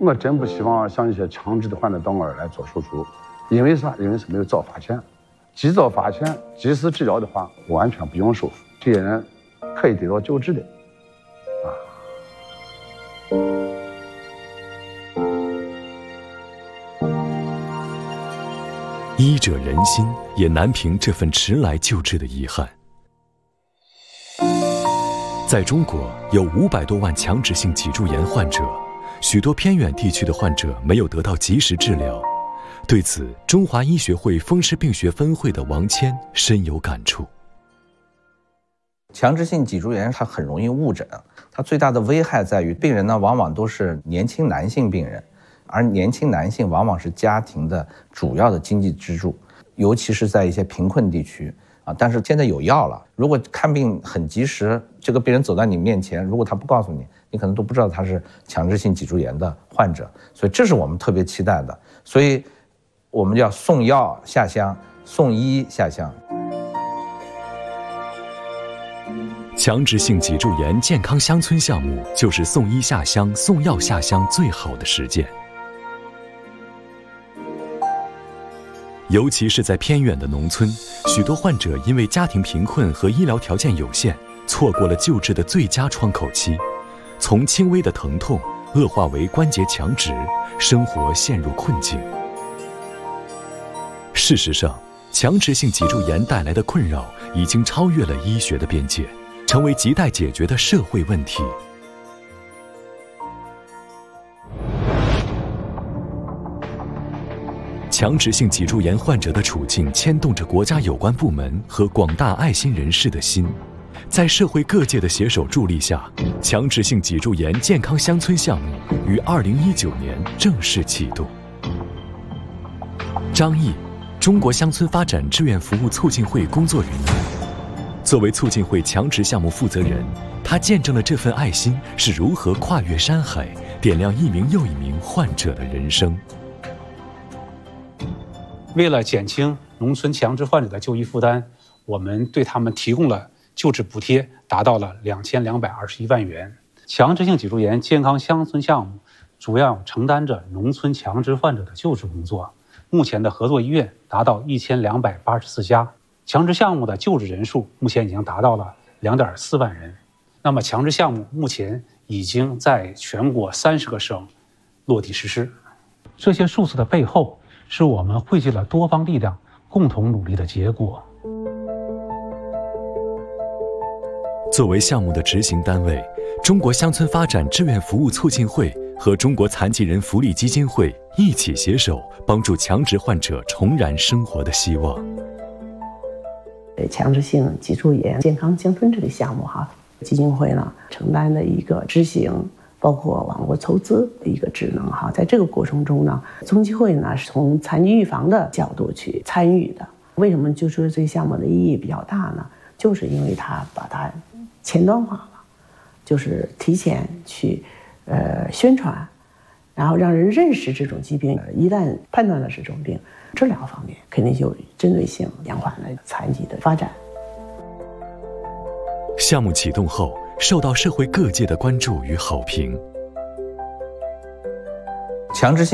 我真不希望像一些强制的患者到我这儿来做手术，因为啥？因为是没有早发现，及早发现、及时治疗的话，完全不用手术，这些人可以得到救治的。 医者仁心，也难平这份迟来救治的遗憾。在中国，有500多万强直性脊柱炎患者，许多偏远地区的患者没有得到及时治疗。对此，中华医学会风湿病学分会的王谦深有感触。 强直性脊柱炎它很容易误诊，它最大的危害在于病人呢往往都是年轻男性病人，而年轻男性往往是家庭的主要的经济支柱，尤其是在一些贫困地区啊。但是现在有药了，如果看病很及时，这个病人走在你面前，如果他不告诉你，你可能都不知道他是强直性脊柱炎的患者。所以这是我们特别期待的，所以我们要送药下乡，送医下乡。 强直性脊柱炎健康乡村项目就是送医下乡、送药下乡最好的实践。尤其是在偏远的农村，许多患者因为家庭贫困和医疗条件有限，错过了救治的最佳窗口期，从轻微的疼痛恶化为关节强直，生活陷入困境。事实上，强直性脊柱炎带来的困扰已经超越了医学的边界，成为亟待解决的社会问题。强直性脊柱炎患者的处境牵动着国家有关部门和广大爱心人士的心。在社会各界的携手助力下，强直性脊柱炎健康乡村项目于2019年正式启动。张毅，中国乡村发展志愿服务促进会工作人员。作为促进会强直项目负责人，他见证了这份爱心是如何跨越山海，点亮一名又一名患者的人生。 为了减轻农村强直患者的就医负担，我们对他们提供了救治补贴，达到了2221万元。强直性脊柱炎健康乡村项目主要承担着农村强直患者的救治工作。目前的合作医院达到1284家，强直项目的救治人数目前已经达到了2.4万人。那么强直项目目前已经在全国30个省落地实施。这些数字的背后，是我们汇聚了多方力量共同努力的结果。 作为项目的执行单位，中国乡村发展志愿服务促进会和中国残疾人福利基金会一起携手，帮助强直患者重燃生活的希望。 强直性脊柱炎健康乡村这个项目基金会呢承担了一个执行，包括网络筹资的一个职能在这个过程中呢，中基会呢是从残疾预防的角度去参与的。为什么就说这个项目的意义比较大呢？就是因为它把它前端化了，就是提前去宣传，然后让人认识这种疾病，一旦判断了是这种病，治疗方面肯定就有针对性延缓了残疾的发展。 项目启动后，受到社会各界的关注与好评。 强直性